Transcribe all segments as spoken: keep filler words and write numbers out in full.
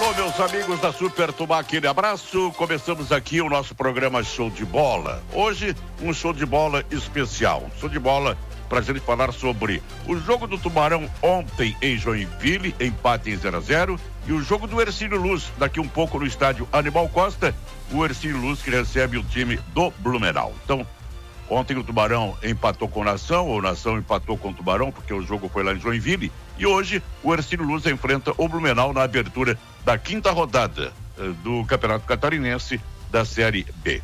Alô, meus amigos da Super Tubá, aquele abraço. Começamos aqui o nosso programa Show de Bola. Hoje, um show de bola especial. Um show de bola para a gente falar sobre o jogo do Tubarão ontem em Joinville, empate em zero a zero, e o jogo do Hercílio Luz, daqui um pouco no estádio Aníbal Costa, o Hercílio Luz que recebe o time do Blumenau. Então, ontem o Tubarão empatou com o Nação, ou o Nação empatou com o Tubarão, porque o jogo foi lá em Joinville, e hoje o Hercílio Luz enfrenta o Blumenau na abertura da quinta rodada eh, do Campeonato Catarinense da Série B.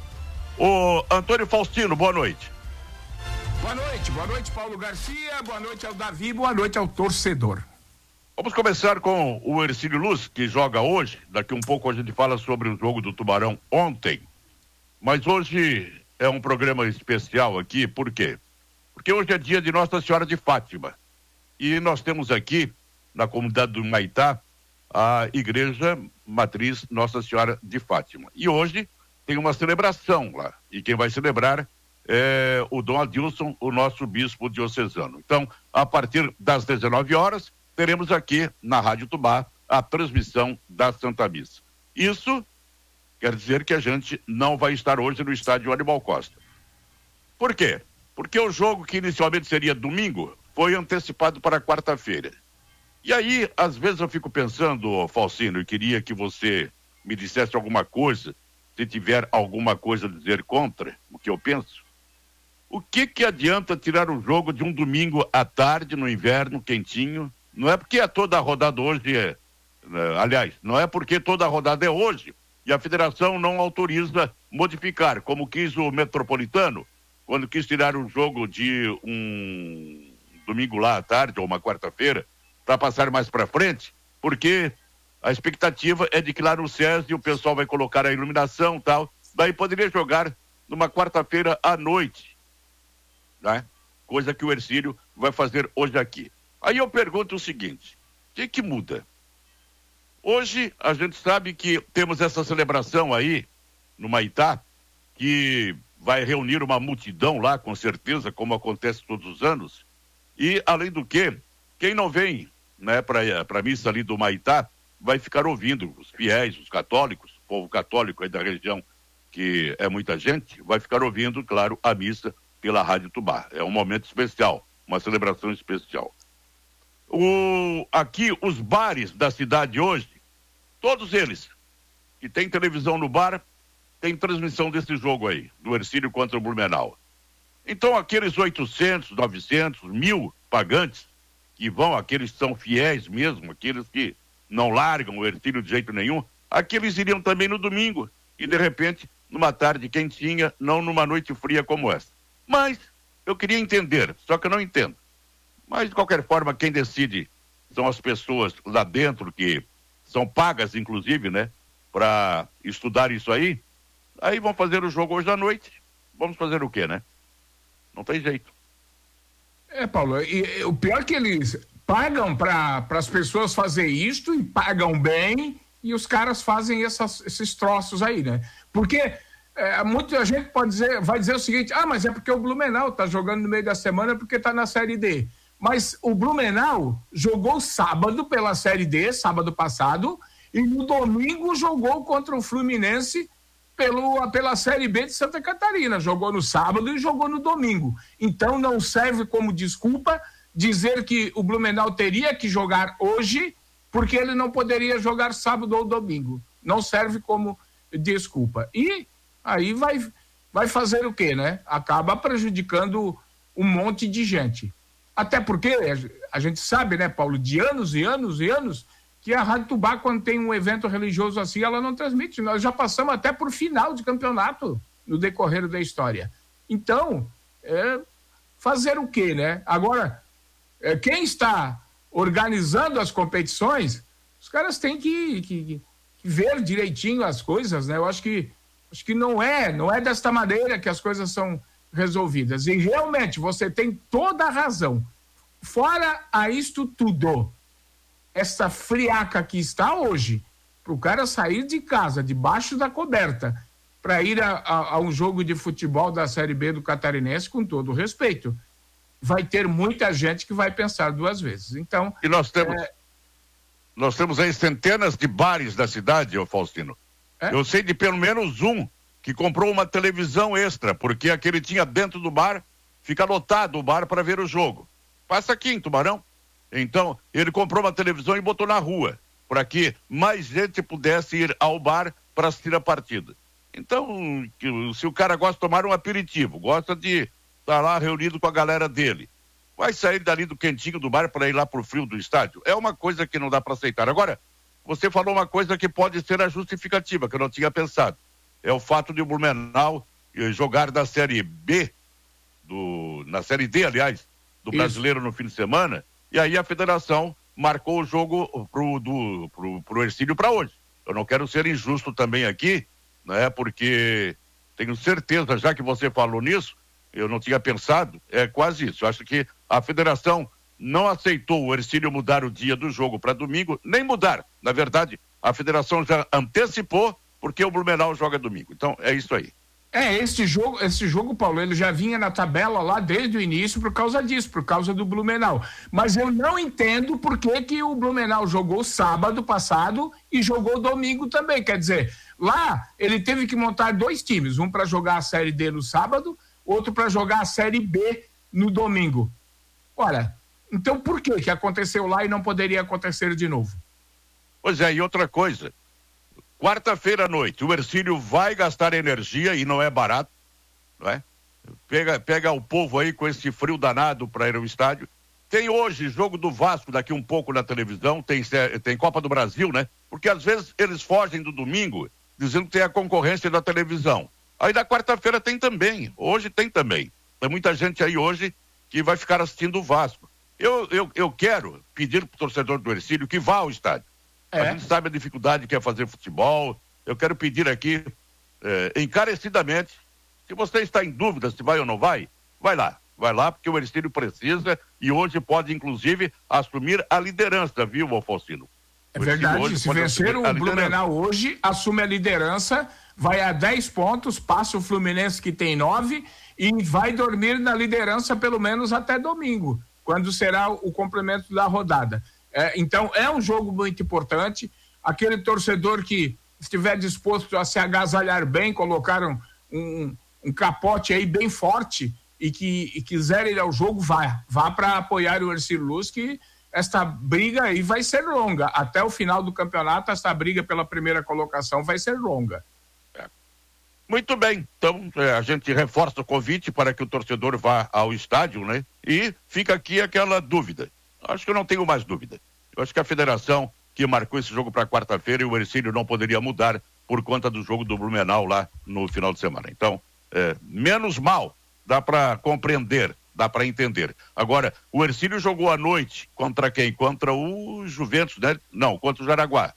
O Antônio Faustino, boa noite. Boa noite, boa noite, Paulo Garcia, boa noite ao Davi, boa noite ao torcedor. Vamos começar com o Hercílio Luz, que joga hoje. Daqui um pouco a gente fala sobre o jogo do Tubarão ontem. Mas hoje é um programa especial aqui, por quê? Porque hoje é dia de Nossa Senhora de Fátima. E nós temos aqui, na comunidade do Humaitá, a Igreja Matriz Nossa Senhora de Fátima. E hoje tem uma celebração lá. E quem vai celebrar é o Dom Adilson, o nosso bispo diocesano. Então, a partir das dezenove horas, teremos aqui na Rádio Tubá a transmissão da Santa Missa. Isso quer dizer que a gente não vai estar hoje no estádio Aníbal Costa. Por quê? Porque o jogo que inicialmente seria domingo foi antecipado para quarta-feira. E aí, às vezes eu fico pensando, Falcino, eu queria que você me dissesse alguma coisa, se tiver alguma coisa a dizer contra o que eu penso. O que que adianta tirar o jogo de um domingo à tarde, no inverno, quentinho? Não é porque toda a rodada hoje é... Aliás, não é porque toda a rodada é hoje e a federação não autoriza modificar, como quis o Metropolitano, quando quis tirar o jogo de um domingo lá à tarde ou uma quarta-feira, para passar mais para frente, porque a expectativa é de que lá no SESI o pessoal vai colocar a iluminação e tal, daí poderia jogar numa quarta-feira à noite, né? Coisa que o Hercílio vai fazer hoje aqui. Aí eu pergunto o seguinte, o que que muda? Hoje a gente sabe que temos essa celebração aí no Humaitá, que vai reunir uma multidão lá, com certeza, como acontece todos os anos, e além do que, quem não vem, né, para para a missa ali do Humaitá, vai ficar ouvindo, os fiéis, os católicos, o povo católico aí da região, que é muita gente, vai ficar ouvindo, claro, a missa pela Rádio Tubá. É um momento especial, uma celebração especial. O, aqui, os bares da cidade hoje, todos eles que tem televisão no bar, tem transmissão desse jogo aí, do Hercílio contra o Blumenau. Então, aqueles oitocentos, novecentos, mil pagantes que vão, aqueles que são fiéis mesmo, aqueles que não largam o Hercílio de jeito nenhum, aqueles iriam também no domingo e, de repente, numa tarde quentinha, não numa noite fria como essa. Mas eu queria entender, só que eu não entendo. Mas, de qualquer forma, quem decide são as pessoas lá dentro, que são pagas, inclusive, né, para estudar isso aí. Aí vão fazer o jogo hoje à noite. Vamos fazer o quê, né? Não tem jeito. É, Paulo, e, e o pior é que eles pagam para as pessoas fazer isto e pagam bem, e os caras fazem essas, esses troços aí, né? Porque é, muita gente pode dizer, vai dizer o seguinte, ah, mas é porque o Blumenau tá jogando no meio da semana porque tá na Série D. Mas o Blumenau jogou sábado pela Série D, sábado passado, e no domingo jogou contra o Fluminense pelo, pela Série B de Santa Catarina. Jogou no sábado e jogou no domingo. Então não serve como desculpa dizer que o Blumenau teria que jogar hoje porque ele não poderia jogar sábado ou domingo. Não serve como desculpa. E aí vai, vai fazer o quê, né? Acaba prejudicando um monte de gente. Até porque a gente sabe, né, Paulo, de anos e anos e anos, que a Rádio Tubá, quando tem um evento religioso assim, ela não transmite. Nós já passamos até por final de campeonato no decorrer da história. Então, é, fazer o quê, né? Agora, é, quem está organizando as competições, os caras têm que, que, que ver direitinho as coisas, né? Eu acho que, acho que não é, não é desta maneira que as coisas são resolvidas. E realmente você tem toda a razão. Fora a isto tudo, essa friaca que está hoje, para o cara sair de casa, debaixo da coberta, para ir a, a, a um jogo de futebol da Série B do Catarinense, com todo o respeito, vai ter muita gente que vai pensar duas vezes. Então, e nós temos, é... nós temos aí centenas de bares da cidade, ô Faustino. É? Eu sei de pelo menos um que comprou uma televisão extra, porque aquele tinha dentro do bar, fica lotado o bar para ver o jogo. Passa aqui em Tubarão. Então, ele comprou uma televisão e botou na rua, para que mais gente pudesse ir ao bar para assistir a partida. Então, se o cara gosta de tomar um aperitivo, gosta de estar lá reunido com a galera dele, vai sair dali do quentinho do bar para ir lá pro frio do estádio. É uma coisa que não dá para aceitar. Agora, você falou uma coisa que pode ser a justificativa, que eu não tinha pensado. É o fato de o Blumenau jogar da Série B, do, na Série D, aliás, do Isso. Brasileiro no fim de semana, e aí a federação marcou o jogo pro, do, pro, pro Hercílio para hoje. Eu não quero ser injusto também aqui, né, porque tenho certeza, já que você falou nisso, eu não tinha pensado, é quase isso. Eu acho que a federação não aceitou o Hercílio mudar o dia do jogo para domingo, nem mudar. Na verdade, a federação já antecipou porque o Blumenau joga domingo. Então, é isso aí. É, esse jogo, esse jogo, Paulo, ele já vinha na tabela lá desde o início por causa disso, por causa do Blumenau. Mas eu não entendo por que que o Blumenau jogou sábado passado e jogou domingo também. Quer dizer, lá ele teve que montar dois times, um para jogar a Série D no sábado, outro para jogar a Série B no domingo. Ora, então por que que aconteceu lá e não poderia acontecer de novo? Pois é, e outra coisa, quarta-feira à noite, o Hercílio vai gastar energia e não é barato, não é? Pega, pega o povo aí com esse frio danado para ir ao estádio. Tem hoje jogo do Vasco daqui um pouco na televisão, tem, tem Copa do Brasil, né? Porque às vezes eles fogem do domingo dizendo que tem a concorrência da televisão. Aí na quarta-feira tem também, hoje tem também. Tem muita gente aí hoje que vai ficar assistindo o Vasco. Eu, eu, eu quero pedir pro torcedor do Hercílio que vá ao estádio. É. A gente sabe a dificuldade que é fazer futebol. Eu quero pedir aqui, eh, encarecidamente, se você está em dúvida se vai ou não vai, vai lá. Vai lá, porque o Hercílio precisa e hoje pode, inclusive, assumir a liderança, viu, Faustino? É verdade, se vencer o Blumenau hoje, assume a liderança, vai a dez pontos, passa o Fluminense que tem nove e vai dormir na liderança pelo menos até domingo, quando será o complemento da rodada. É, então, é um jogo muito importante. Aquele torcedor que estiver disposto a se agasalhar bem, colocar um, um, um capote aí bem forte e que e quiser ir ao jogo, vá. Vá para apoiar o Hercílio Luz, que esta briga aí vai ser longa. Até o final do campeonato, esta briga pela primeira colocação vai ser longa. É. Muito bem. Então, é, a gente reforça o convite para que o torcedor vá ao estádio, né? E fica aqui aquela dúvida. Acho que eu não tenho mais dúvida. Eu acho que a federação que marcou esse jogo para quarta-feira e o Hercílio não poderia mudar por conta do jogo do Blumenau lá no final de semana. Então, é, menos mal, dá para compreender, dá para entender. Agora, o Hercílio jogou à noite contra quem? Contra o Juventus, né? Não, contra o Jaraguá.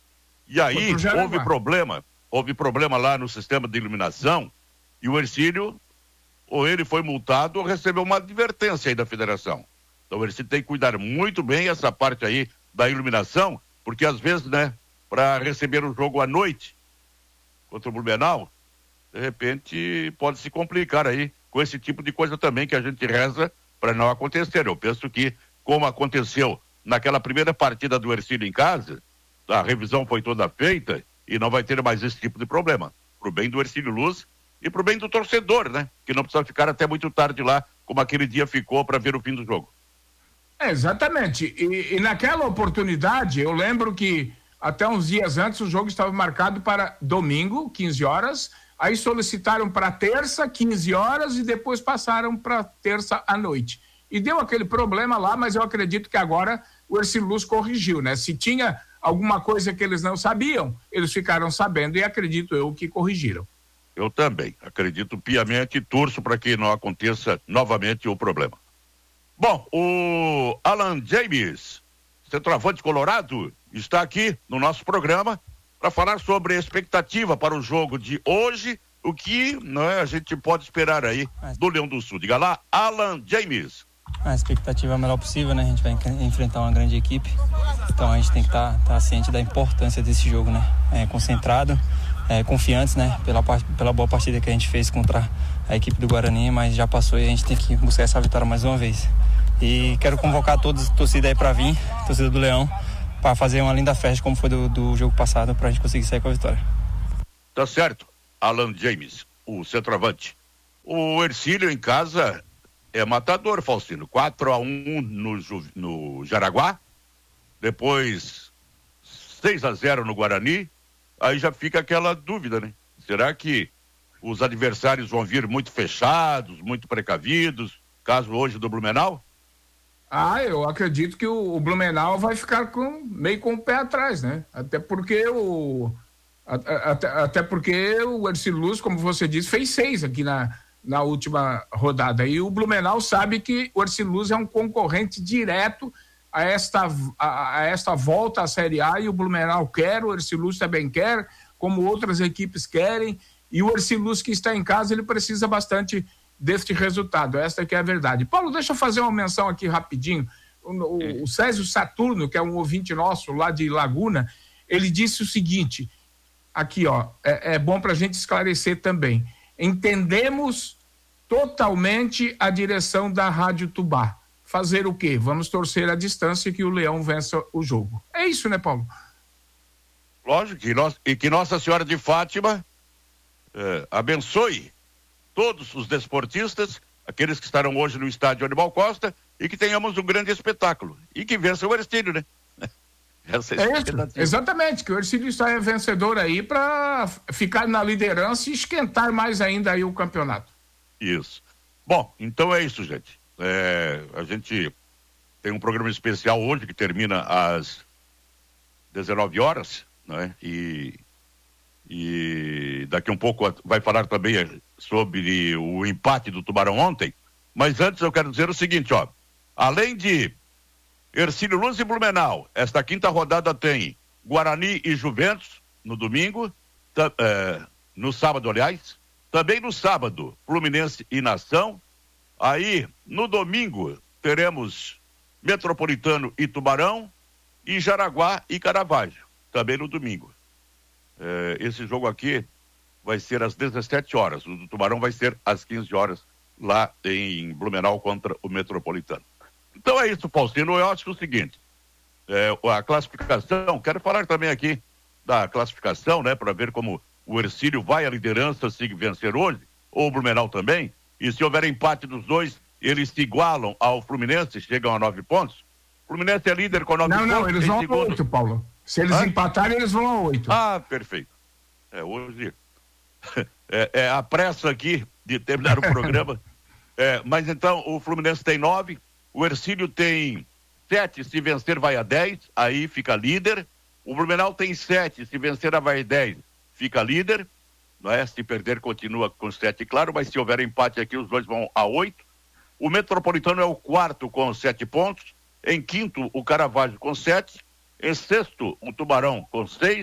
E aí houve problema, houve problema lá no sistema de iluminação e o Hercílio, ou ele foi multado ou recebeu uma advertência aí da federação. Então, ele tem que cuidar muito bem essa parte aí da iluminação, porque às vezes, né, para receber o jogo à noite contra o Blumenau, de repente pode se complicar aí com esse tipo de coisa também que a gente reza para não acontecer. Eu penso que, como aconteceu naquela primeira partida do Hercílio em casa, a revisão foi toda feita e não vai ter mais esse tipo de problema. Pro bem do Hercílio Luz e pro bem do torcedor, né? Que não precisa ficar até muito tarde lá, como aquele dia ficou para ver o fim do jogo. É, exatamente. E, e naquela oportunidade, eu lembro que até uns dias antes o jogo estava marcado para domingo, quinze horas, aí solicitaram para terça, quinze horas, e depois passaram para terça à noite. E deu aquele problema lá, mas eu acredito que agora o Hercílio Luz corrigiu, né? Se tinha alguma coisa que eles não sabiam, eles ficaram sabendo e acredito eu que corrigiram. Eu também acredito piamente e torço para que não aconteça novamente o problema. Bom, o Alan James, centroavante colorado, está aqui no nosso programa para falar sobre a expectativa para o jogo de hoje, o que, né, a gente pode esperar aí do Leão do Sul. Diga lá, Alan James. A expectativa é a melhor possível, né? A gente vai enfrentar uma grande equipe, então a gente tem que estar tá, tá ciente da importância desse jogo, né? É, concentrado, é, confiantes, né? Pela, pela boa partida que a gente fez contra a equipe do Guarani, mas já passou e a gente tem que buscar essa vitória mais uma vez. E quero convocar todos a torcida aí para vir, torcida do Leão, para fazer uma linda festa como foi do, do jogo passado, para a gente conseguir sair com a vitória. Tá certo. Alan James, o centroavante. O Hercílio em casa é matador, Faustino. quatro a um no, no Jaraguá, depois seis a zero no Guarani. Aí já fica aquela dúvida, né? Será que os adversários vão vir muito fechados, muito precavidos, caso hoje do Blumenau? Ah, eu acredito que o, o Blumenau vai ficar com, meio com o pé atrás, né? Até porque o até, até porque o Hercílio Luz, como você disse, fez seis aqui na, na última rodada. E o Blumenau sabe que o Hercílio Luz é um concorrente direto a esta, a, a esta volta à Série A, e o Blumenau quer, o Hercílio Luz também quer, como outras equipes querem, e o Hercílio Luz, que está em casa, ele precisa bastante deste resultado, esta que é a verdade. Paulo, deixa eu fazer uma menção aqui rapidinho. O, o, o Césio Saturno, que é um ouvinte nosso lá de Laguna, ele disse o seguinte, aqui ó, é, é bom para a gente esclarecer também. Entendemos totalmente a direção da Rádio Tubá. Fazer o quê? Vamos torcer à distância que o Leão vença o jogo. É isso, né, Paulo? Lógico, que nós, e que Nossa Senhora de Fátima eh, abençoe todos os desportistas, aqueles que estarão hoje no estádio Aníbal Costa, e que tenhamos um grande espetáculo. E que vença o Hercílio, né? Essa é, é isso, exatamente, que o Hercílio está vencedor aí para ficar na liderança e esquentar mais ainda aí o campeonato. Isso. Bom, então é isso, gente. É, a gente tem um programa especial hoje que termina às dezenove horas, né? E, e daqui um pouco vai falar também sobre o empate do Tubarão ontem, mas antes eu quero dizer o seguinte, ó, além de Hercílio Luz e Blumenau, esta quinta rodada tem Guarani e Juventus no domingo, tá, é, no sábado, aliás, também no sábado, Fluminense e Nação. Aí, no domingo, teremos Metropolitano e Tubarão, e Jaraguá e Caravaggio, também no domingo. É, esse jogo aqui vai ser às dezessete horas, o do Tubarão vai ser às quinze horas, lá em Blumenau contra o Metropolitano. Então é isso, Faustino. Eu acho o seguinte, é, a classificação, quero falar também aqui da classificação, né, para ver como o Hercílio vai à liderança se vencer hoje, ou o Blumenau também, e se houver empate dos dois, eles se igualam ao Fluminense, chegam a nove pontos. O Fluminense é líder com nove não, pontos. Não, não, eles vão segundo. a oito, Paulo. Se eles ah? empatarem, eles vão a oito. Ah, perfeito. É, hoje é, é a pressa aqui de terminar o programa. É, mas então, o Fluminense tem nove, o Hercílio tem sete, se vencer vai a dez, aí fica líder. O Blumenau tem sete, se vencer vai a dez, fica líder. Não é? Se perder, continua com sete, claro, mas se houver empate aqui, os dois vão a oito. O Metropolitano é o quarto com sete pontos. Em quinto, o Caravaggio com sete. Em sexto, o Tubarão com seis.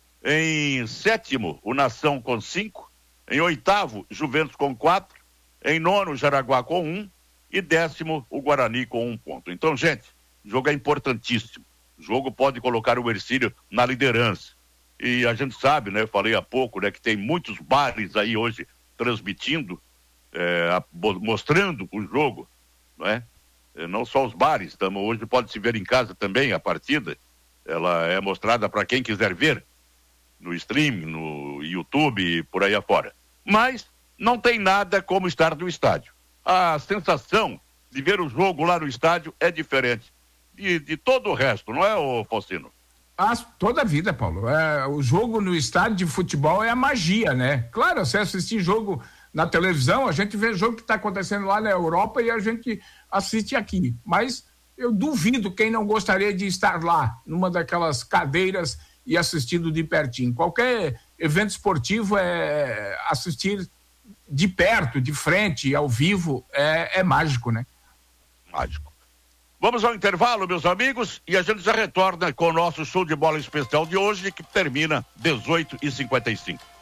Em sétimo, o Nação com cinco. Em oitavo, Juventus com quatro. Em nono, Jaraguá com um. E décimo, o Guarani com um ponto. Então, gente, o jogo é importantíssimo. O jogo pode colocar o Hercílio na liderança. E a gente sabe, né? Eu falei há pouco, né? Que tem muitos bares aí hoje transmitindo, é, a, mostrando o jogo, não é? É, não só os bares, tamo, hoje pode se ver em casa também a partida. Ela é mostrada para quem quiser ver, no streaming, no YouTube e por aí afora. Mas não tem nada como estar no estádio. A sensação de ver o jogo lá no estádio é diferente de, de todo o resto, não é, ô Faustino? Ah, toda a vida, Paulo. É, o jogo no estádio de futebol é a magia, né? Claro, você assistir jogo na televisão, a gente vê o jogo que está acontecendo lá na Europa e a gente assiste aqui. Mas eu duvido quem não gostaria de estar lá, numa daquelas cadeiras e assistindo de pertinho. Qualquer evento esportivo é assistir de perto, de frente, ao vivo, é, é mágico, né? Mágico. Vamos ao intervalo, meus amigos, e a gente já retorna com o nosso show de bola especial de hoje, que termina dezoito e cinquenta e cinco.